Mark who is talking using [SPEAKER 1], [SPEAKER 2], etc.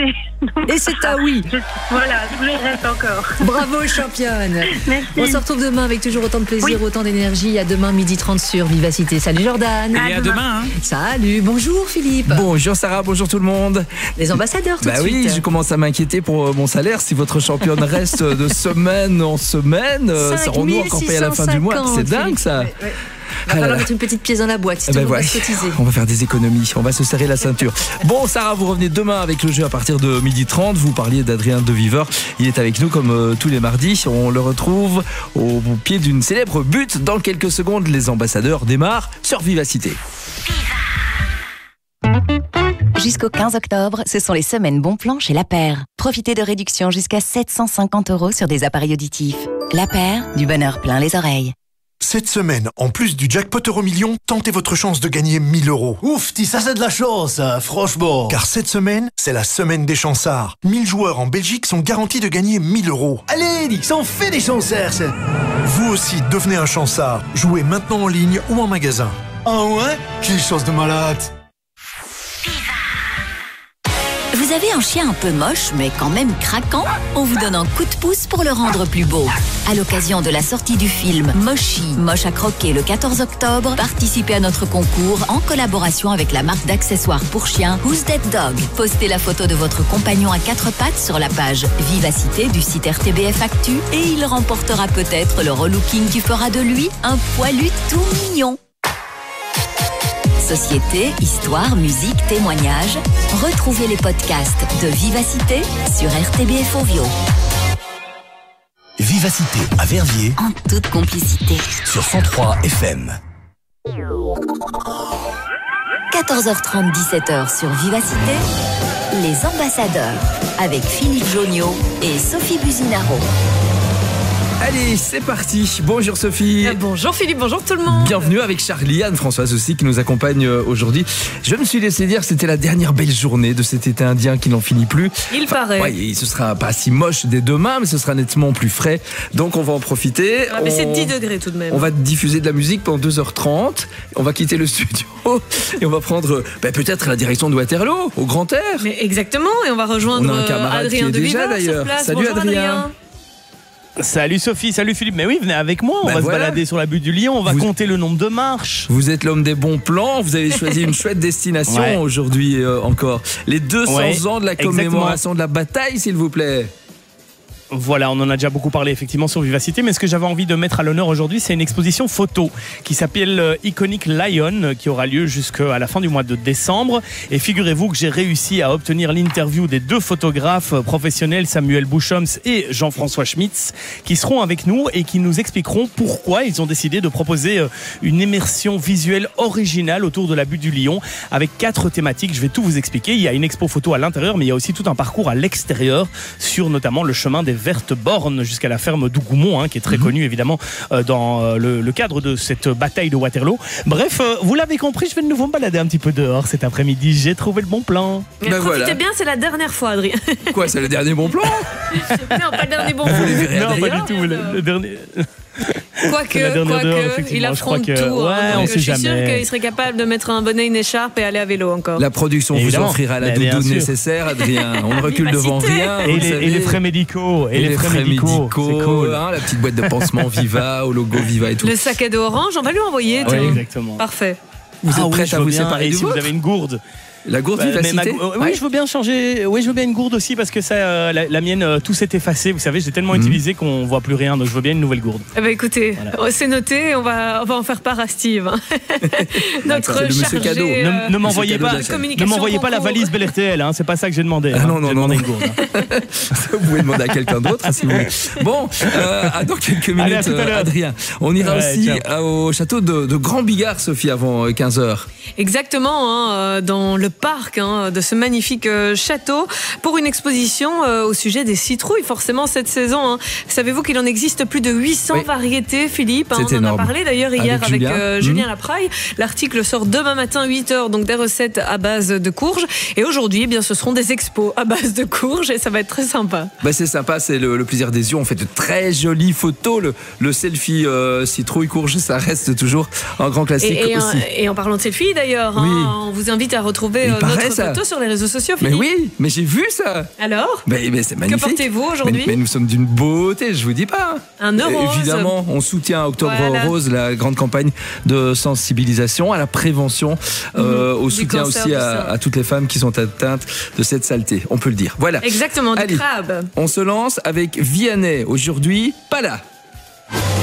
[SPEAKER 1] C. Donc,
[SPEAKER 2] Et c'est un oui.
[SPEAKER 1] Voilà, je reste encore.
[SPEAKER 2] Bravo championne.
[SPEAKER 1] Merci.
[SPEAKER 2] On se retrouve demain avec toujours autant de plaisir,
[SPEAKER 1] Oui.
[SPEAKER 2] autant d'énergie. À demain 12h30 sur Vivacité. Salut Jordan.
[SPEAKER 3] Et à demain.
[SPEAKER 2] Salut, bonjour Philippe.
[SPEAKER 4] Bonjour Sarah, bonjour tout le monde.
[SPEAKER 2] Les ambassadeurs tout de
[SPEAKER 4] Oui,
[SPEAKER 2] suite.
[SPEAKER 4] je commence à m'inquiéter pour mon salaire. Si votre championne reste de semaine en semaine, serons-nous encore payés à la fin du mois? C'est dingue ça.
[SPEAKER 2] Ouais. Il va falloir mettre une petite pièce dans la boîte si tout le monde va se cotiser.
[SPEAKER 4] On va faire des économies, on va se serrer la ceinture. Bon Sarah, vous revenez demain avec le jeu à partir de 12h30. Vous parliez d'Adrien Deviveur. Il est avec nous comme tous les mardis. On le retrouve au pied d'une célèbre butte. Dans quelques secondes, les ambassadeurs démarrent sur Vivacité.
[SPEAKER 5] Jusqu'au 15 octobre, ce sont les semaines Bon Plan chez La Paire. Profitez de réductions jusqu'à 750 € sur des appareils auditifs. La Paire, du bonheur plein les oreilles.
[SPEAKER 6] Cette semaine, en plus du jackpot Euro-Million, tentez votre chance de gagner 1 000 €.
[SPEAKER 7] Ouf, ça c'est de la chance, franchement.
[SPEAKER 6] Car cette semaine, c'est la semaine des chansards. 1000 joueurs en Belgique sont garantis de gagner 1 000 €.
[SPEAKER 7] Allez, Dix, on fait des chansards, ça.
[SPEAKER 6] Vous aussi, devenez un chansard. Jouez maintenant en ligne ou en magasin.
[SPEAKER 7] Ah ouais? Quelle chance de malade.
[SPEAKER 5] Vous avez un chien un peu moche, mais quand même craquant? On vous donne un coup de pouce pour le rendre plus beau. À l'occasion de la sortie du film Moshi, Moche à croquer le 14 octobre, participez à notre concours en collaboration avec la marque d'accessoires pour chiens Who's That Dog. Postez la photo de votre compagnon à 4 pattes sur la page Vivacité du site RTBF Actu et il remportera peut-être le relooking qui fera de lui un poilu tout mignon. Société, histoire, musique, témoignages. Retrouvez les podcasts de Vivacité sur RTBF Ovio.
[SPEAKER 7] Vivacité à Verviers
[SPEAKER 5] En toute complicité.
[SPEAKER 7] sur 103 FM.
[SPEAKER 5] 14h30, 17h sur Vivacité. Les ambassadeurs avec Philippe Joniot et Sophie Buzinaro.
[SPEAKER 4] Allez, c'est parti. Bonjour Sophie.
[SPEAKER 8] Bonjour Philippe, bonjour tout le monde.
[SPEAKER 4] Bienvenue avec Charlie, Anne-Françoise aussi qui nous accompagne aujourd'hui. Je me suis laissé dire que c'était la dernière belle journée de cet été indien qui n'en finit plus.
[SPEAKER 8] Il paraît.
[SPEAKER 4] Ouais, ce sera pas si moche dès demain, mais ce sera nettement plus frais. Donc on va en profiter.
[SPEAKER 8] Mais c'est 10 degrés tout de même.
[SPEAKER 4] On va diffuser de la musique pendant 2h30. On va quitter le studio et on va prendre peut-être la direction de Waterloo, au Grand Air.
[SPEAKER 8] Mais exactement, et on va rejoindre
[SPEAKER 4] On a un camarade
[SPEAKER 8] Adrien
[SPEAKER 4] qui est déjà,
[SPEAKER 8] Deviveur sur
[SPEAKER 4] d'ailleurs.
[SPEAKER 8] place.
[SPEAKER 4] Salut,
[SPEAKER 8] Bonjour,
[SPEAKER 4] Adrien.
[SPEAKER 3] Salut Sophie, salut Philippe. Mais oui, venez avec moi. On
[SPEAKER 4] Ben
[SPEAKER 3] va
[SPEAKER 4] voilà.
[SPEAKER 3] se balader sur la butte du Lion. On va compter le nombre de marches.
[SPEAKER 4] Vous êtes l'homme des bons plans, vous avez choisi une chouette destination
[SPEAKER 3] Ouais.
[SPEAKER 4] aujourd'hui encore. Les 200
[SPEAKER 3] Ouais,
[SPEAKER 4] ans de la commémoration de la bataille, s'il vous plaît.
[SPEAKER 3] Voilà, on en a déjà beaucoup parlé effectivement sur Vivacité, mais ce que j'avais envie de mettre à l'honneur aujourd'hui, c'est une exposition photo qui s'appelle Iconic Lion, qui aura lieu jusqu'à la fin du mois de décembre. Et figurez-vous que j'ai réussi à obtenir l'interview des 2 photographes professionnels, Samuel Bouchoms et Jean-François Schmitz, qui seront avec nous et qui nous expliqueront pourquoi ils ont décidé de proposer une immersion visuelle originale autour de la butte du Lion, avec 4 thématiques. Je vais tout vous expliquer. Il y a une expo photo à l'intérieur, mais il y a aussi tout un parcours à l'extérieur sur notamment le chemin des Vertes Bornes jusqu'à la ferme d'Ougoumont, qui est très connue évidemment dans le cadre de cette bataille de Waterloo. Bref, vous l'avez compris, je vais de nouveau me balader un petit peu dehors cet après-midi. J'ai trouvé le bon plan.
[SPEAKER 8] Mais
[SPEAKER 4] Ben
[SPEAKER 8] profitez
[SPEAKER 4] voilà.
[SPEAKER 8] bien, c'est la dernière fois, Adrien.
[SPEAKER 4] Quoi, c'est le dernier bon plan?
[SPEAKER 8] Non, pas le dernier bon
[SPEAKER 4] Vous les
[SPEAKER 8] plan.
[SPEAKER 4] verrez,
[SPEAKER 3] Non,
[SPEAKER 4] Adrien.
[SPEAKER 3] pas du tout. Le dernier. C'est la
[SPEAKER 8] Quoique,
[SPEAKER 3] dernière dehors, effectivement.
[SPEAKER 8] il
[SPEAKER 3] Je
[SPEAKER 8] affronte
[SPEAKER 3] crois que-
[SPEAKER 8] tout.
[SPEAKER 3] ouais, on
[SPEAKER 8] donc
[SPEAKER 3] sait
[SPEAKER 8] je suis sûr
[SPEAKER 3] jamais.
[SPEAKER 8] qu'il serait capable de mettre un bonnet, une écharpe et aller à vélo encore.
[SPEAKER 4] La production
[SPEAKER 3] Évidemment.
[SPEAKER 4] vous offrira la
[SPEAKER 3] Mais bien
[SPEAKER 4] doudoune
[SPEAKER 3] sûr.
[SPEAKER 4] nécessaire, Adrien. On ne recule devant rien.
[SPEAKER 3] Et
[SPEAKER 4] vous
[SPEAKER 3] les,
[SPEAKER 4] savez.
[SPEAKER 3] et les frais médicaux.
[SPEAKER 4] Et les frais médicaux,
[SPEAKER 3] C'est cool.
[SPEAKER 4] la petite boîte de pansement Viva, au logo Viva et tout.
[SPEAKER 8] Le sac à dos orange, on va lui envoyer.
[SPEAKER 3] Ouais,
[SPEAKER 8] tiens.
[SPEAKER 3] exactement.
[SPEAKER 8] Parfait.
[SPEAKER 4] Vous êtes
[SPEAKER 3] Ah oui,
[SPEAKER 4] prête
[SPEAKER 3] je
[SPEAKER 4] à
[SPEAKER 3] veux
[SPEAKER 4] vous
[SPEAKER 3] bien.
[SPEAKER 4] séparer
[SPEAKER 3] Et
[SPEAKER 4] du
[SPEAKER 3] si vous
[SPEAKER 4] vôtre?
[SPEAKER 3] avez une gourde.
[SPEAKER 4] La gourde
[SPEAKER 3] Mais
[SPEAKER 4] Vivacité?
[SPEAKER 3] oui,
[SPEAKER 4] Ouais.
[SPEAKER 3] je veux bien changer. Oui, je veux bien une gourde aussi parce que ça, la mienne, tout s'est effacé. Vous savez, j'ai tellement utilisé qu'on voit plus rien. Donc, je veux bien une nouvelle gourde.
[SPEAKER 8] Eh ben, écoutez,
[SPEAKER 3] Voilà.
[SPEAKER 8] c'est noté, on va en faire part à Steve. Notre
[SPEAKER 4] C'est le monsieur
[SPEAKER 8] chargé,
[SPEAKER 4] cadeau.
[SPEAKER 3] Ne m'envoyez
[SPEAKER 4] cadeau
[SPEAKER 3] pas,
[SPEAKER 4] de la chaîne.
[SPEAKER 3] ne m'envoyez pas la
[SPEAKER 8] concours.
[SPEAKER 3] valise Bel RTL. C'est pas ça que j'ai demandé.
[SPEAKER 4] Ah non, non,
[SPEAKER 3] J'ai
[SPEAKER 4] non,
[SPEAKER 3] demandé
[SPEAKER 4] non.
[SPEAKER 3] une gourde.
[SPEAKER 4] Vous pouvez demander à quelqu'un d'autre si vous voulez. Bon, dans quelques minutes,
[SPEAKER 3] Allez, à tout à l'heure.
[SPEAKER 4] Adrien. On ira
[SPEAKER 3] Ouais,
[SPEAKER 4] aussi
[SPEAKER 3] ciao.
[SPEAKER 4] au château de Grand Bigard, Sophie, avant 15h.
[SPEAKER 8] Exactement, dans le parc de ce magnifique château pour une exposition au sujet des citrouilles, forcément cette saison. Savez-vous qu'il en existe plus de 800
[SPEAKER 4] Oui.
[SPEAKER 8] variétés, Philippe?
[SPEAKER 4] C'est
[SPEAKER 8] On en
[SPEAKER 4] énorme.
[SPEAKER 8] a parlé d'ailleurs hier
[SPEAKER 4] Avec
[SPEAKER 8] avec
[SPEAKER 4] Julien.
[SPEAKER 8] Julien Lapraille. L'article sort demain matin 8h, donc des recettes à base de courges. Et aujourd'hui, eh bien, ce seront des expos à base de courges et ça va être très sympa.
[SPEAKER 4] Bah, c'est sympa, c'est le plaisir des yeux. On fait de très jolies photos. Le selfie citrouille courge, ça reste toujours un grand classique
[SPEAKER 8] Et
[SPEAKER 4] aussi.
[SPEAKER 8] en parlant de selfie d'ailleurs,
[SPEAKER 4] Oui.
[SPEAKER 8] on vous invite à retrouver retrouver notre photo sur les réseaux sociaux,
[SPEAKER 4] Mais
[SPEAKER 8] Philippe.
[SPEAKER 4] oui, mais j'ai vu ça.
[SPEAKER 8] Alors
[SPEAKER 4] mais c'est magnifique.
[SPEAKER 8] Que portez-vous aujourd'hui?
[SPEAKER 4] mais nous sommes d'une beauté, je vous dis pas.
[SPEAKER 8] Un nœud rose.
[SPEAKER 4] Évidemment, on soutient Octobre Rose, la grande campagne de sensibilisation à la prévention, au soutien aussi à toutes les femmes qui sont atteintes de cette saleté, on peut le dire. Voilà.
[SPEAKER 8] Exactement, du
[SPEAKER 4] Allez,
[SPEAKER 8] crabe.
[SPEAKER 4] on se lance avec Vianney. Aujourd'hui, pas là.